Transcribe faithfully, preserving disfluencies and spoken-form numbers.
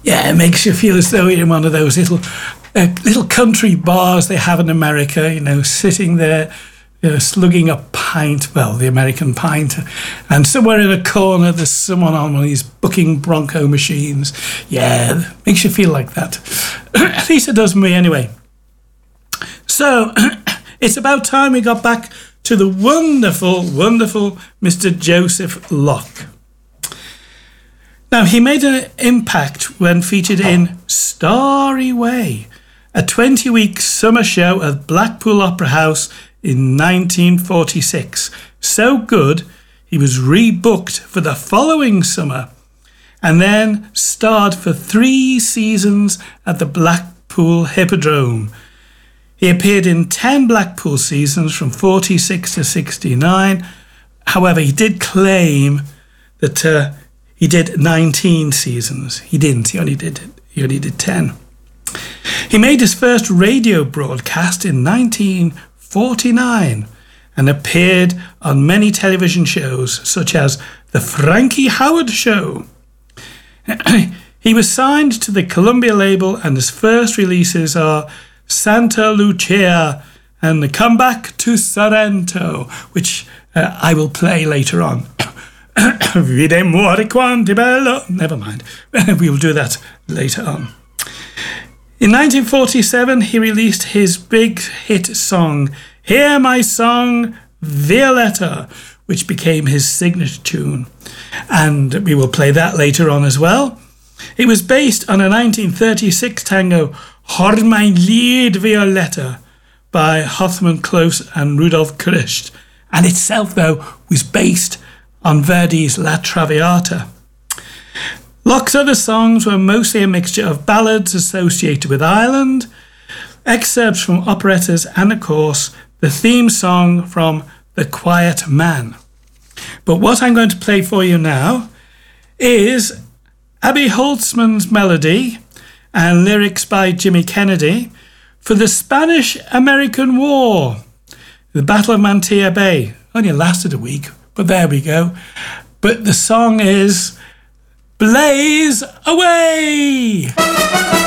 Yeah, it makes you feel as though you're in one of those little uh, little country bars they have in America, you know, sitting there, you know, slugging a pint, well, the American pint, and somewhere in a corner there's someone on one of these booking Bronco machines. Yeah, makes you feel like that. At least it does me anyway. So, it's about time we got back to the wonderful, wonderful Mister Joseph Locke. Now, he made an impact when featured in Starry Way, a twenty-week summer show at Blackpool Opera House in nineteen forty-six. So good, he was rebooked for the following summer and then starred for three seasons at the Blackpool Hippodrome. He appeared in ten Blackpool seasons from forty-six to sixty-nine. However, he did claim that uh, he did nineteen seasons. He didn't. He only did he only did ten. He made his first radio broadcast in nineteen forty-nine and appeared on many television shows such as The Frankie Howerd Show. He was signed to the Columbia label and his first releases are Santa Lucia and The Comeback to Sorrento, which uh, I will play later on. Vide muore quanti bello. Never mind. We will do that later on. In nineteen forty-seven, he released his big hit song, Hear My Song, Violetta, which became his signature tune. And we will play that later on as well. It was based on a nineteen thirty-six tango, Hoor mijn lied Violetta, by Hoffmann Close and Rudolf Christ, and itself, though, was based on Verdi's La Traviata. Locke's other songs were mostly a mixture of ballads associated with Ireland, excerpts from operettas, and of course, the theme song from The Quiet Man. But what I'm going to play for you now is Abby Holtzman's melody and lyrics by Jimmy Kennedy for the Spanish-American War, the Battle of Mantilla Bay. Only lasted a week, but there we go. But the song is Blaze Away!